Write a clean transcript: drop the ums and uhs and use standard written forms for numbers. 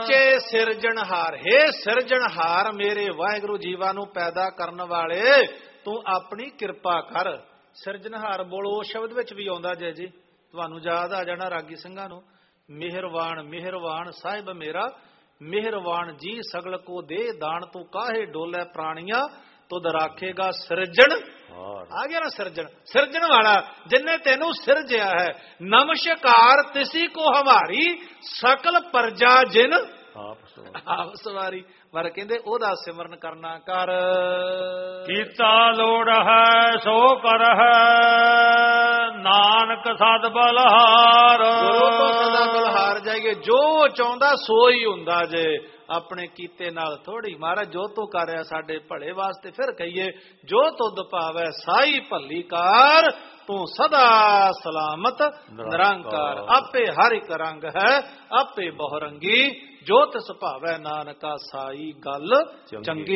ਸੱਚੇ ਸਿਰਜਣਹਾਰ, हे ਸਿਰਜਣਹਾਰ ਮੇਰੇ ਵਾਹਿਗੁਰੂ ਜੀਵਾਂ ਨੂੰ ਪੈਦਾ ਕਰਨ ਵਾਲੇ, ਤੂੰ ਆਪਣੀ ਕਿਰਪਾ ਕਰ। ਸਿਰਜਣਹਾਰ ਬੋਲੋ ਸ਼ਬਦ ਵਿੱਚ ਵੀ ਆਉਂਦਾ ਜੇ ਜੀ, ਤੁਹਾਨੂੰ ਯਾਦ ਆ ਜਾਣਾ ਰਾਗੀ ਸਿੰਘਾਂ ਨੂੰ। ਮਿਹਰਵਾਨ ਮਿਹਰਵਾਨ ਸਾਹਿਬ ਮੇਰਾ, ਮਿਹਰਵਾਨ ਜੀ ਸਗਲ ਕੋ ਦੇ ਦਾਨ, ਤੂੰ ਕਾਹੇ ਡੋਲੇ ਪ੍ਰਾਣੀਆਂ ਤੁਧ ਰਾਖੇਗਾ ਸਿਰਜਣ। ਆ ਗਿਆ ਨਾ ਸਿਰਜਣ, ਸਿਰਜਣ ਵਾਲਾ ਜਿੰਨੇ ਤੈਨੂੰ ਸਿਰਜਿਆ ਹੈ। ਨਮਸਕਾਰ ਤਿਸੀ ਕੋ ਹਮਾਰੀ, ਸਕਲ ਪਰਜਾ ਜਿਨ ਆਪ ਸਵਾਰੀ। ਪਰ ਕਹਿੰਦੇ ਉਹਦਾ ਸਿਮਰਨ ਕਰਨਾ ਕਰ। ਕੀਤਾ ਲੋੜ ਹੈ ਸੋ ਕਰ ਹੈ, ਨਾਨਕ ਸਦ ਬਲਹਾਰ। ਗੁਰੂ ਤੋਂ ਸਦਾ ਬਲਹਾਰ ਜਾਈਏ, ਜੋ ਚਾਹੁੰਦਾ ਸੋ ਹੀ ਹੁੰਦਾ ਜੇ। ਆਪਣੇ ਕੀਤੇ ਨਾਲ ਥੋੜੀ, ਮਹਾਰਾਜ ਜੋ ਤੂੰ ਕਰ ਰਿਹਾ ਸਾਡੇ ਭਲੇ ਵਾਸਤੇ, ਫਿਰ ਕਹੀਏ ਜੋ ਤੁਧ ਭਾਵੈ ਸਾਈ ਭੱਲੀ ਕਾਰ, ਤੂੰ ਸਦਾ ਸਲਾਮਤ ਨਿਰੰਕਾਰ। ਆਪੇ ਹਰ ਇੱਕ ਰੰਗ ਹੈ ਆਪੇ ਬਹੁਰੰਗੀ, ਜੋ ਤਿਸ ਭਾਵੈ ਨਾਨਕਾ ਸਾਈ ਗੱਲ ਚੰਗੀ।